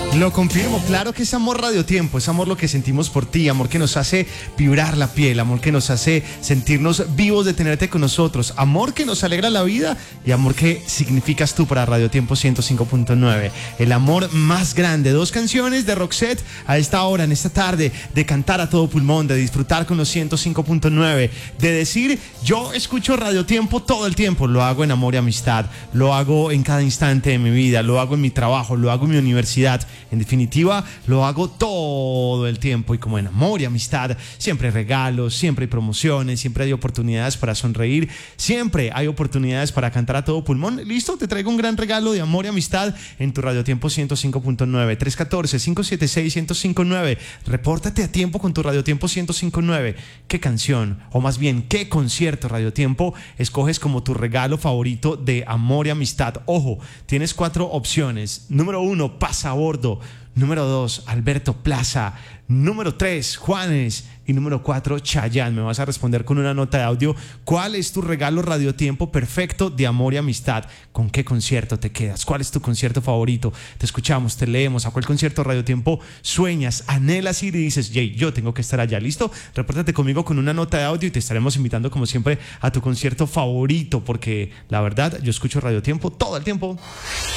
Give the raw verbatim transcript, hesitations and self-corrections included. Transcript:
Lo confirmo, claro que es amor Radio Tiempo, es amor lo que sentimos por ti, amor que nos hace vibrar la piel, amor que nos hace sentirnos vivos de tenerte con nosotros, amor que nos alegra la vida y amor que significas tú para Radio Tiempo ciento cinco punto nueve. El amor más grande, dos canciones de Roxette a esta hora, en esta tarde, de cantar a todo pulmón, de disfrutar con los ciento cinco punto nueve, de decir yo escucho Radio Tiempo todo el tiempo, lo hago en amor y amistad, lo hago en cada instante de mi vida, lo hago en mi trabajo, lo hago en mi universidad. En definitiva, lo hago todo el tiempo y como en amor y amistad, siempre hay regalos, siempre hay promociones, siempre hay oportunidades para sonreír, siempre hay oportunidades para cantar a todo pulmón. ¿Listo? Te traigo un gran regalo de amor y amistad en tu Radio Tiempo ciento cinco punto nueve, tres uno cuatro, cinco siete seis, uno cero cinco nueve. Repórtate a tiempo con tu Radio Tiempo ciento cinco punto nueve. ¿Qué canción, o más bien, qué concierto Radio Tiempo escoges como tu regalo favorito de amor y amistad? Ojo, tienes cuatro opciones. Número uno, Pasa a Bordo. Número dos, Alberto Plaza. Número tres, Juanes. Y número cuatro, Chayanne. Me vas a responder con una nota de audio. ¿Cuál es tu regalo Radio Tiempo perfecto de amor y amistad? ¿Con qué concierto te quedas? ¿Cuál es tu concierto favorito? Te escuchamos, te leemos. ¿A cuál concierto Radio Tiempo sueñas, anhelas ir y dices, Jay, yo tengo que estar allá? ¿Listo? Repórtate conmigo con una nota de audio y te estaremos invitando como siempre a tu concierto favorito, porque la verdad yo escucho Radio Tiempo todo el tiempo.